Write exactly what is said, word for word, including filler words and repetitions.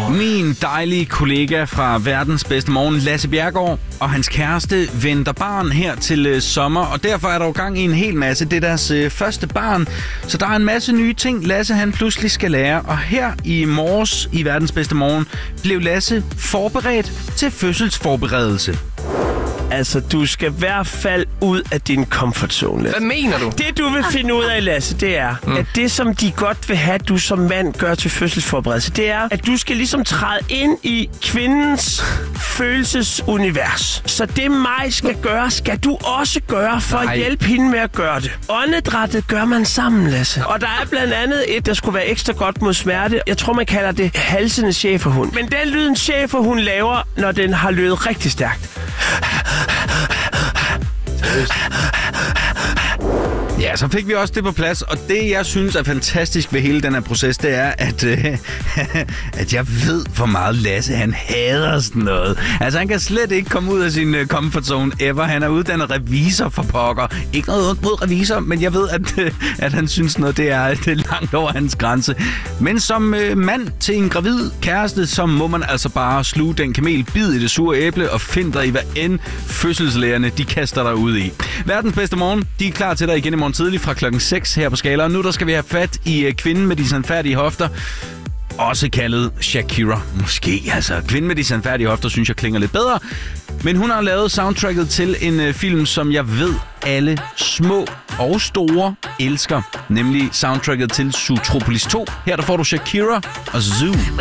Min dejlige kollega fra Verdens Bedste Morgen, Lasse Bjerregaard, og hans kæreste venter barn her til øh, sommer, og derfor er der jo gang i en hel masse. Det er deres øh, første barn, så der er en masse nye ting, Lasse han pludselig skal lære. Og her i morges i Verdens Bedste Morgen blev Lasse forberedt til fødselsforberedelse. Altså, du skal i hvert fald ud af din comfort zone, Lasse. Hvad mener du? Det, du vil finde ud af, Lasse, det er, mm. at det, som de godt vil have, du som mand gør til fødselsforberedelse, det er, at du skal ligesom træde ind i kvindens følelsesunivers. Så det mig skal gøre, skal du også gøre for Nej. at hjælpe hende med at gøre det. Åndedrættet gør man sammen, Lasse. Og der er blandt andet et, der skulle være ekstra godt mod smerte. Jeg tror, man kalder det halsende schæferhund. Men den lyd, en schæferhund laver, når den har løbet rigtig stærkt. Ja, så fik vi også det på plads, og det, jeg synes er fantastisk ved hele den her proces, det er, at, øh, at jeg ved, hvor meget Lasse, han hader sådan noget. Altså, han kan slet ikke komme ud af sin uh, comfort zone ever. Han er uddannet revisor for pokker. Ikke noget ondt mod revisor, men jeg ved, at, øh, at han synes noget, det er, det er langt over hans grænse. Men som øh, mand til en gravid kæreste, så må man altså bare sluge den kamel, bid i det sure æble og finde dig i, hvad end fødselslægerne, de kaster dig ud i. Verdens Bedste Morgen, de er klar til dig igen i morgen tidlig fra klokken seks her på Skala. Og nu der skal vi have fat i uh, kvinden med de sandfærdige hofter. Også kaldet Shakira. Måske, altså. Kvinden med de sandfærdige hofter, synes jeg klinger lidt bedre. Men hun har lavet soundtracket til en uh, film, som jeg ved, alle små og store elsker. Nemlig soundtracket til Zootropolis to. Her der får du Shakira og Zoo.